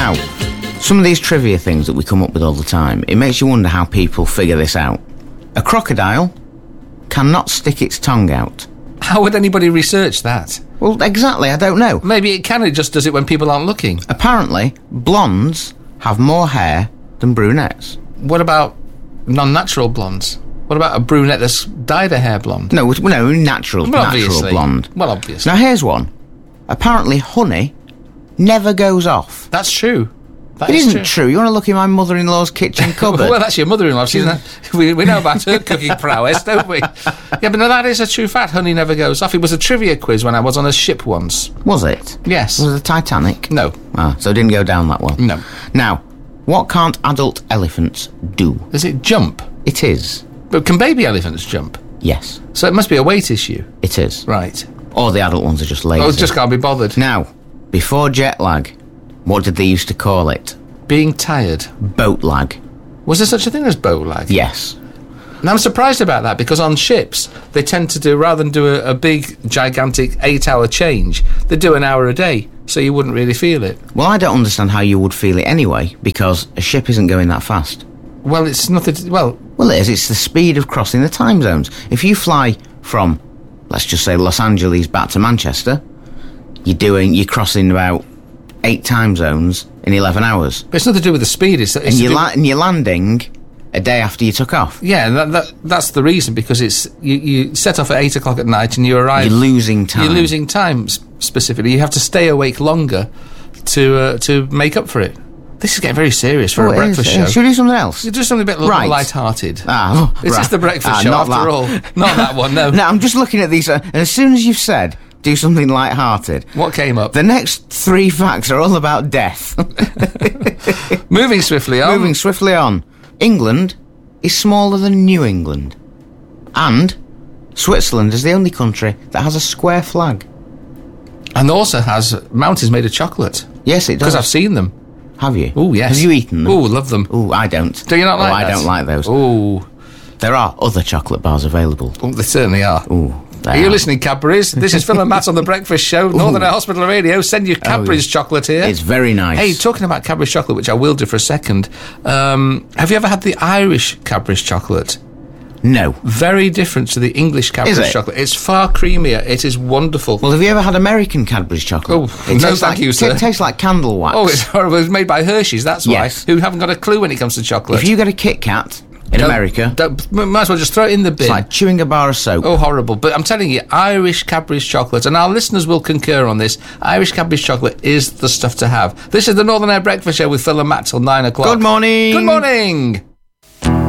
Now, some of these trivia things that we come up with all the time, it makes you wonder how people figure this out. A crocodile cannot stick its tongue out. How would anybody research that? Well, exactly, I don't know. Maybe it can, it just does it when people aren't looking. Apparently, blondes have more hair than brunettes. What about non-natural blondes? What about a brunette that's dyed her hair blonde? No, natural blonde. Well, obviously. Now, here's one. Apparently, honey never goes off. That's true. That It is isn't true. You want to look in my mother-in-law's kitchen cupboard? Well, that's your mother-in-law. We know about her cooking prowess, don't we? Yeah, but no, that is a true fact. Honey never goes off. It was a trivia quiz when I was on a ship once. Was it? Yes. Was it the Titanic? No. Ah, so it didn't go down that well. No. Now, what can't adult elephants do? Does it jump? It is. But can baby elephants jump? Yes. So it must be a weight issue. It is. Right. Or the adult ones are just lazy. Oh, just can't be bothered. Now, before jet lag, what did they used to call it? Being tired. Boat lag. Was there such a thing as boat lag? Yes. And I'm surprised about that, because on ships, they tend to do, rather than do a big, gigantic 8-hour change, they do an hour a day, so you wouldn't really feel it. Well, I don't understand how you would feel it anyway, because a ship isn't going that fast. Well, it's nothing to, well, it is. It's the speed of crossing the time zones. If you fly from, let's just say, Los Angeles back to Manchester, you're crossing about 8 time zones in 11 hours. But it's nothing to do with the speed. And you're landing a day after you took off. Yeah, that's the reason, because it's you set off at 8 o'clock at night and you arrive. You're losing time. You're losing time specifically. You have to stay awake longer to make up for it. This is getting very serious for a breakfast show. Should we do something else? You do something a bit light-hearted. It's just the breakfast show after all. Not that one, no. No, I'm just looking at these, and as soon as you've said do something light-hearted, what came up? The next 3 facts are all about death. Moving swiftly on. England is smaller than New England. And Switzerland is the only country that has a square flag. And also has mountains made of chocolate. Yes, it does. Because I've seen them. Have you? Oh, yes. Have you eaten them? Oh, love them. Oh, I don't. Do you not like that? I don't like those. Oh. There are other chocolate bars available. Oh, they certainly are. Oh. Are you listening, Cadbury's? This is Phil and Matt on The Breakfast Show. Northern Air Hospital Radio. Send you Cadbury's chocolate here. It's very nice. Hey, talking about Cadbury's chocolate, which I will do for a second, have you ever had the Irish Cadbury's chocolate? No. Very different to the English Cadbury's chocolate. It's far creamier. It is wonderful. Well, have you ever had American Cadbury's chocolate? Oh, no, thank you, sir. It tastes like candle wax. Oh, it's horrible. It's made by Hershey's, that's why. Yes. Who haven't got a clue when it comes to chocolate. If you get a Kit Kat in America, might as well just throw it in the bin. It's like chewing a bar of soap. Oh, horrible. But I'm telling you, Irish Cadbury's chocolate, and our listeners will concur on this, Irish Cadbury's chocolate is the stuff to have. This is the Northern Air Breakfast Show with Phil and Matt till 9 o'clock. Good morning. Good morning.